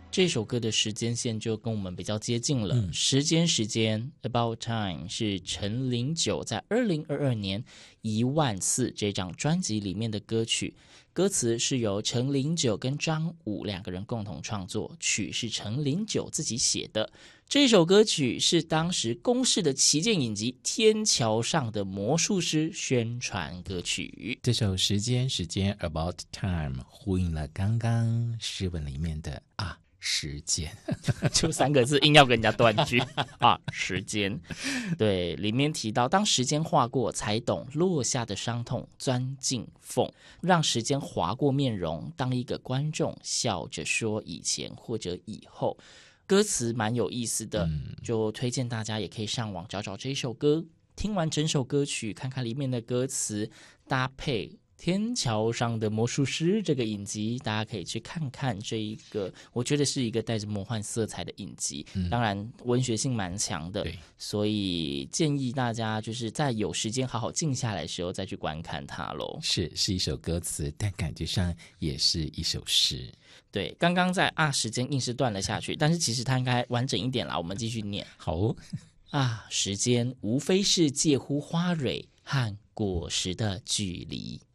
这首歌的时间线就跟我们比较接近了。时间 About Time 是陈零九在2022年10000次这张专辑里面的歌曲，歌词是由陈零九跟张武两个人共同创作，曲是陈零九自己写的。这首歌曲是当时公视的旗舰影集《天桥上的魔术师》宣传歌曲。 这首时间 About Time 呼应了刚刚诗文里面的时间就3个字硬要跟人家断句时间。对，里面提到当时间划过才懂落下的伤痛钻进缝，让时间划过面容，当一个观众笑着说以前或者以后。歌词蛮有意思的，就推荐大家也可以上网找找这首歌，听完整首歌曲看看里面的歌词，搭配天桥上的魔术师这个影集，大家可以去看看这一个，我觉得是一个带着魔幻色彩的影集，当然文学性蛮强的，所以建议大家就是在有时间好好静下来的时候再去观看它咯。 是一首歌词，但感觉上也是一首诗。 对，刚刚在时间硬是断了下去，但是其实它应该完整一点啦，我们继续念。 好时间无非是介乎花蕊和果实的距离。